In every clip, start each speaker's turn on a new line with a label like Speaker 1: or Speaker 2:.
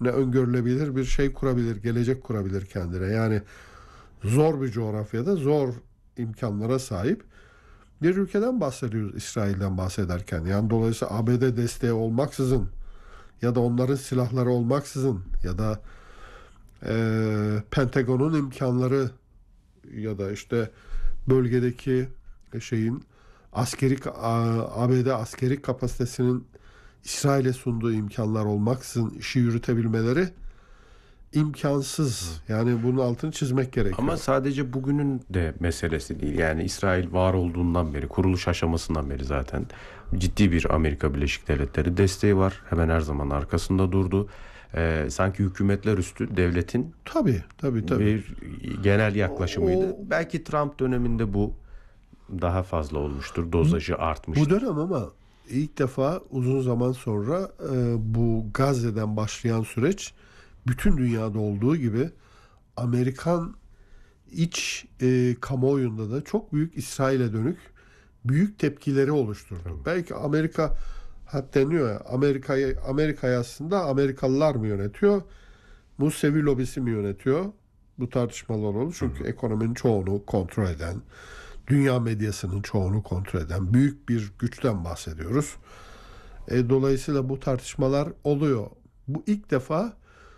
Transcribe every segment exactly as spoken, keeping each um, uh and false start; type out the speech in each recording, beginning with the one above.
Speaker 1: ne öngörülebilir bir şey kurabilir, gelecek kurabilir kendine. Yani zor bir coğrafyada zor imkanlara sahip bir ülkeden bahsediyoruz İsrail'den bahsederken. Yani dolayısıyla A B D desteği olmaksızın ya da onların silahları olmaksızın ya da e, Pentagon'un imkanları ya da işte bölgedeki şeyin askeri A B D askeri kapasitesinin İsrail'e sunduğu imkanlar olmaksızın işi yürütebilmeleri imkansız. Yani bunun altını çizmek gerekiyor.
Speaker 2: Ama sadece bugünün de meselesi değil. Yani İsrail var olduğundan beri, kuruluş aşamasından beri zaten ciddi bir Amerika Birleşik Devletleri desteği var. Hemen her zaman arkasında durdu. Ee, sanki hükümetler üstü devletin
Speaker 1: tabii, tabii, tabii.
Speaker 2: bir genel yaklaşımıydı.
Speaker 1: O,
Speaker 2: Belki Trump döneminde bu daha fazla olmuştur. Dozajı artmıştır.
Speaker 1: Bu dönem ama ilk defa uzun zaman sonra e, bu Gazze'den başlayan süreç bütün dünyada olduğu gibi Amerikan iç e, kamuoyunda da çok büyük İsrail'e dönük büyük tepkileri oluşturdu. Evet. Belki Amerika hep deniyor ya, Amerika'yı Amerika'yı aslında Amerikalılar mı yönetiyor? Musevi lobisi mi yönetiyor? Bu tartışmalar olur. Çünkü Hı. ekonominin çoğunu kontrol eden, dünya medyasının çoğunu kontrol eden büyük bir güçten bahsediyoruz. E, dolayısıyla bu tartışmalar oluyor. Bu ilk defa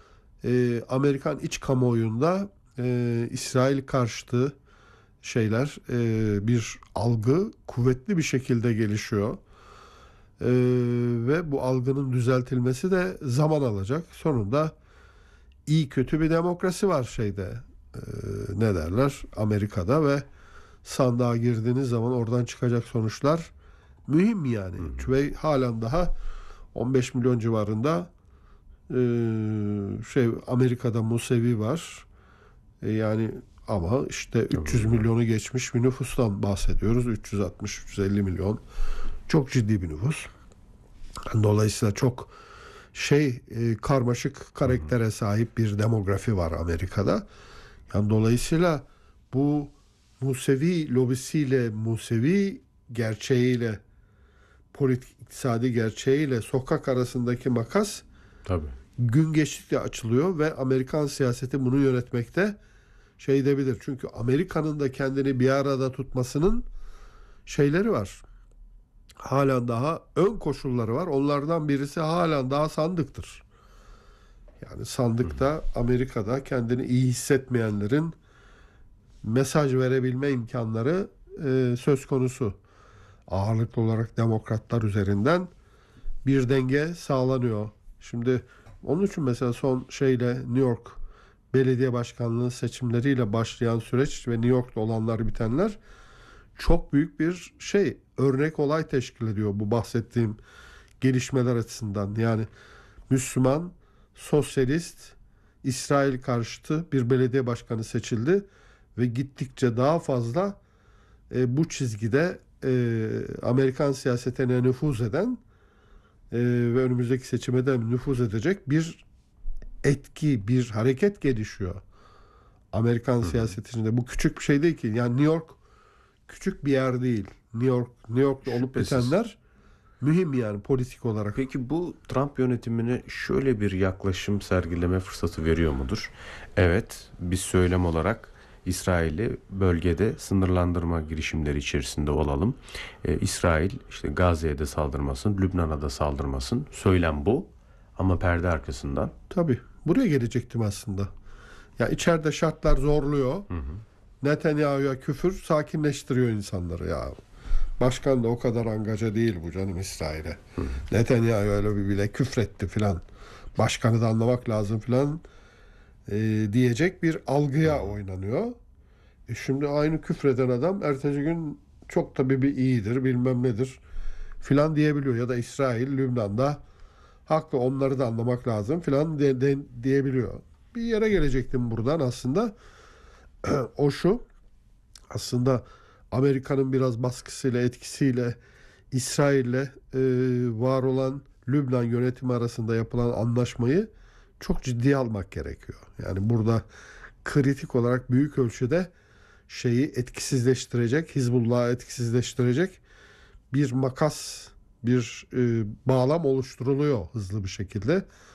Speaker 1: e, Amerikan iç kamuoyunda e, İsrail karşıtı şeyler e, bir algı kuvvetli bir şekilde gelişiyor. E, ve bu algının düzeltilmesi de zaman alacak. Sonunda iyi kötü bir demokrasi var şeyde e, ne derler Amerika'da ve sandığa girdiğiniz zaman oradan çıkacak sonuçlar mühim yani. Hı hı. Ve halen daha on beş milyon civarında e, şey Amerika'da Musevi var. E, yani ama işte üç yüz milyonu geçmiş bir nüfustan bahsediyoruz. üç yüz altmış üç yüz elli milyon. Çok ciddi bir nüfus. Dolayısıyla çok şey e, karmaşık karaktere sahip bir demografi var Amerika'da. Yani dolayısıyla bu Musevi lobisiyle, Musevi gerçeğiyle, politik iktisadi gerçeğiyle sokak arasındaki makas
Speaker 2: tabii
Speaker 1: gün geçtikçe açılıyor ve Amerikan siyaseti bunu yönetmekte şey edebilir. Çünkü Amerika'nın da kendini bir arada tutmasının şeyleri var. Halen daha ön koşulları var. Onlardan birisi halen daha sandıktır. Yani sandıkta Amerika'da kendini iyi hissetmeyenlerin mesaj verebilme imkanları e, söz konusu. Ağırlıklı olarak demokratlar üzerinden bir denge sağlanıyor. Şimdi onun için mesela son şeyle New York Belediye Başkanlığı seçimleriyle başlayan süreç ve New York'ta olanlar bitenler çok büyük bir şey örnek olay teşkil ediyor bu bahsettiğim gelişmeler açısından. Yani Müslüman, sosyalist, İsrail karşıtı bir belediye başkanı seçildi ve gittikçe daha fazla e, bu çizgide e, Amerikan siyasetine nüfuz eden e, ve önümüzdeki seçime de nüfuz edecek bir etki, bir hareket gelişiyor. Amerikan Hı-hı. siyasetinde bu küçük bir şey değil ki. Yani New York küçük bir yer değil. New York, New York'ta olup bitenler mühim yani politik olarak.
Speaker 2: Peki bu Trump yönetimine şöyle bir yaklaşım sergileme fırsatı veriyor mudur? Evet, biz söylem olarak İsrail'i bölgede sınırlandırma girişimleri içerisinde olalım. Ee, İsrail işte Gazze'ye de saldırmasın, Lübnan'a da saldırmasın. Söylem bu ama perde arkasından.
Speaker 1: Tabii. Buraya gelecektim aslında. Ya içeride şartlar zorluyor. Hı hı. Netanyahu'ya küfür sakinleştiriyor insanları ya. Başkan da o kadar angaja değil bu canım İsrail'e. Hı. Netanyahu öyle bir bile küfretti filan. Başkanı da anlamak lazım filan e, diyecek bir algıya Hı. oynanıyor. E şimdi aynı küfreden adam ertesi gün çok tabii bir iyidir bilmem nedir filan diyebiliyor. Ya da İsrail Lübnan'da haklı onları da anlamak lazım filan de, de, diyebiliyor. Bir yere gelecektim buradan aslında. O şu aslında Amerika'nın biraz baskısıyla etkisiyle İsrail'le e, var olan Lübnan yönetimi arasında yapılan anlaşmayı çok ciddiye almak gerekiyor. Yani burada kritik olarak büyük ölçüde şeyi etkisizleştirecek, Hizbullah'ı etkisizleştirecek bir makas, bir e, bağlam oluşturuluyor hızlı bir şekilde.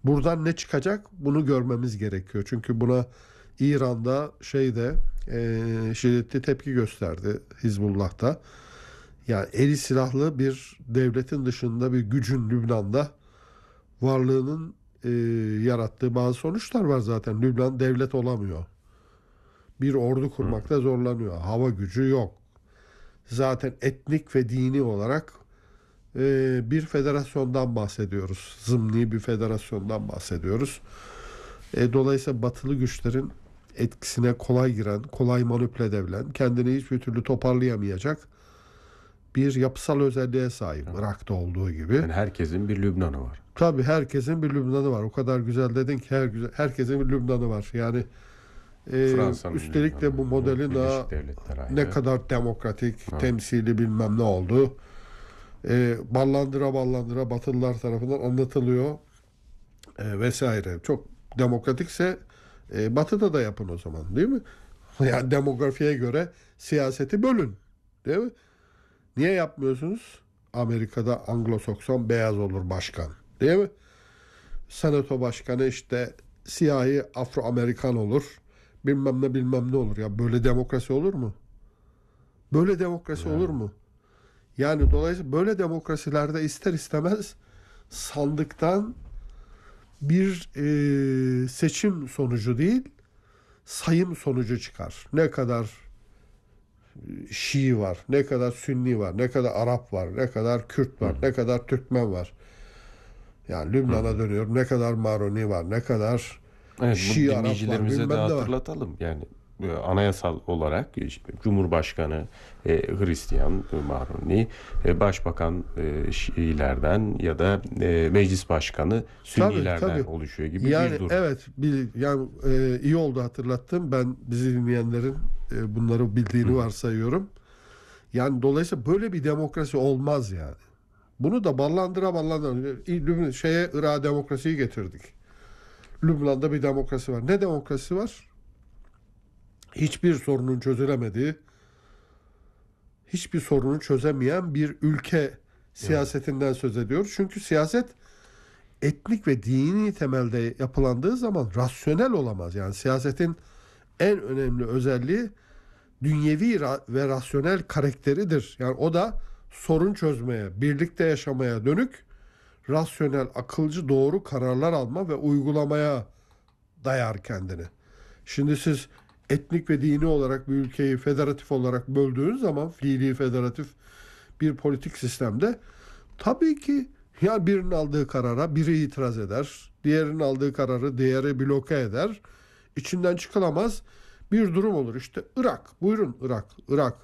Speaker 1: Buradan ne çıkacak? Bunu görmemiz gerekiyor. Çünkü buna İran'da şeyde e, şiddetli tepki gösterdi, Hizbullah'ta. Yani eli silahlı bir devletin dışında bir gücün Lübnan'da varlığının e, yarattığı bazı sonuçlar var zaten. Lübnan devlet olamıyor. Bir ordu kurmakta zorlanıyor. Hava gücü yok. Zaten etnik ve dini olarak e, bir federasyondan bahsediyoruz. Zımni bir federasyondan bahsediyoruz. E, dolayısıyla batılı güçlerin etkisine kolay giren, kolay manipüle edilen, kendini hiçbir türlü toparlayamayacak bir yapısal özelliğe sahip. Irak'ta olduğu gibi.
Speaker 2: Yani herkesin bir Lübnan'ı var.
Speaker 1: Tabii herkesin bir Lübnan'ı var. O kadar güzel dedin ki her güzel, herkesin bir Lübnan'ı var. Yani e, üstelik de bu modelin daha ne kadar demokratik, ha. temsili bilmem ne oldu. E, ballandıra ballandıra Batılılar tarafından anlatılıyor e, vesaire. Çok demokratikse e, Batı'da da yapın o zaman, değil mi? Yani demografiye göre siyaseti bölün, değil mi? Niye yapmıyorsunuz? Amerika'da Anglo-Sakson beyaz olur başkan, değil mi? Senato başkanı işte siyahi Afro-Amerikan olur. Bilmem ne bilmem ne olur. Ya böyle demokrasi olur mu? Böyle demokrasi yani. olur mu? Yani dolayısıyla böyle demokrasilerde ister istemez sandıktan bir e, seçim sonucu değil, sayım sonucu çıkar. Ne kadar Şii var, ne kadar Sünni var, ne kadar Arap var, ne kadar Kürt var, Hı. ne kadar Türkmen var. Yani Lübnan'a dönüyorum, ne kadar Maroni var, ne kadar
Speaker 2: evet,
Speaker 1: Şii Arap var,
Speaker 2: dinleyicilerimize de hatırlatalım. Yani anayasal olarak Cumhurbaşkanı e, Hristiyan, Maroni, e, Başbakan e, Şiilerden ya da e, Meclis Başkanı Sünnilerden tabii, tabii. oluşuyor gibi
Speaker 1: yani,
Speaker 2: bir durum.
Speaker 1: Evet, bil, yani e, iyi oldu hatırlattım. Ben bizi dinleyenlerin e, bunları bildiğini Hı. varsayıyorum. Yani dolayısıyla böyle bir demokrasi olmaz yani. Bunu da ballandıra ballandıra şeye Irak'a demokrasiyi getirdik. Lübnan'da bir demokrasi var. Ne demokrasi var? Hiçbir sorunun çözülemediği, hiçbir sorunu çözemeyen bir ülke siyasetinden evet. söz ediyoruz. Çünkü siyaset etnik ve dini temelde yapılandığı zaman rasyonel olamaz. Yani siyasetin en önemli özelliği dünyevi ve rasyonel karakteridir. Yani o da sorun çözmeye, birlikte yaşamaya dönük rasyonel, akılcı, doğru kararlar alma ve uygulamaya dayar kendini. Şimdi siz etnik ve dini olarak bir ülkeyi federatif olarak böldüğünüz zaman fiili federatif bir politik sistemde tabii ki ya birinin aldığı karara biri itiraz eder, diğerinin aldığı kararı diğeri bloke eder. İçinden çıkılamaz bir durum olur. İşte Irak. Buyurun Irak. Irak.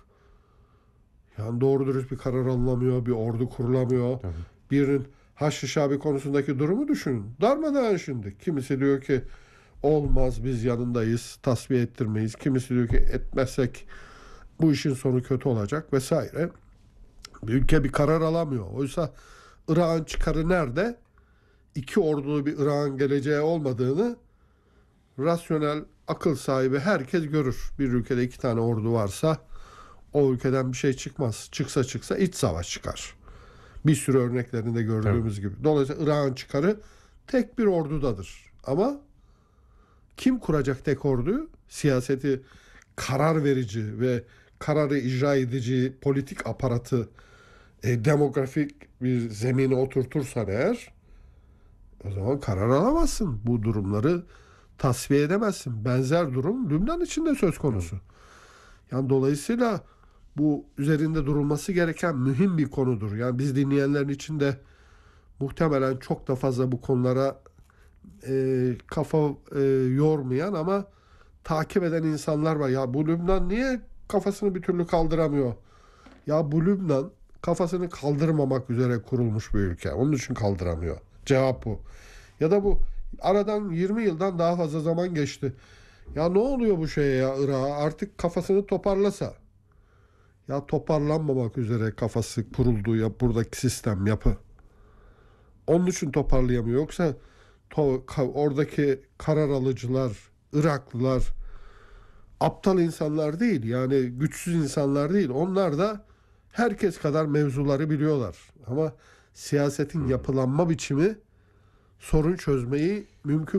Speaker 1: Yani doğru dürüst bir karar alınamıyor, bir ordu kurulamıyor. Tabii. Birinin Haçlı Şabi konusundaki durumu düşünün. Darmadağın şimdi. Kimisi diyor ki olmaz, biz yanındayız, tasfiye ettirmeyiz. Kimisi diyor ki etmezsek bu işin sonu kötü olacak vesaire. Bir ülke bir karar alamıyor. Oysa Irak'ın çıkarı nerede? İki ordulu bir Irak'ın geleceği olmadığını rasyonel, akıl sahibi herkes görür. Bir ülkede iki tane ordu varsa o ülkeden bir şey çıkmaz. Çıksa çıksa iç savaş çıkar. Bir sürü örneklerinde gördüğümüz evet. gibi. Dolayısıyla Irak'ın çıkarı tek bir ordudadır. Ama kim kuracak tek orduyu? Siyaseti karar verici ve kararı icra edici politik aparatı e, demografik bir zemine oturtursan eğer o zaman karar alamazsın. Bu durumları tasfiye edemezsin. Benzer durum Lübnan için de söz konusu. Yani dolayısıyla bu üzerinde durulması gereken mühim bir konudur. Yani biz dinleyenlerin içinde muhtemelen çok da fazla bu konulara e, kafa e, yormayan ama takip eden insanlar var. Ya bu Lübnan niye kafasını bir türlü kaldıramıyor? Ya bu Lübnan kafasını kaldırmamak üzere kurulmuş bir ülke. Onun için kaldıramıyor. Cevap bu. Ya da bu aradan yirmi yıldan daha fazla zaman geçti. Ya ne oluyor bu şeye ya Irak'a? Artık kafasını toparlasa. Ya toparlanmamak üzere kafası kurulduğu ya buradaki sistem, yapı. Onun için toparlayamıyor. Yoksa to, ka, oradaki karar alıcılar, Iraklılar aptal insanlar değil. Yani güçsüz insanlar değil. Onlar da herkes kadar mevzuları biliyorlar. Ama siyasetin yapılanma biçimi sorun çözmeyi mümkün